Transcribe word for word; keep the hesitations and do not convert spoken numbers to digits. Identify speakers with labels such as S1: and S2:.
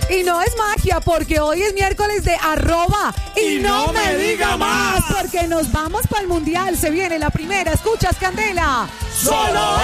S1: Y no es magia, porque hoy es miércoles de arroba. Y, y no, no me diga más. Porque nos vamos para el mundial. Se viene la primera. Escuchas, Candela.
S2: Solo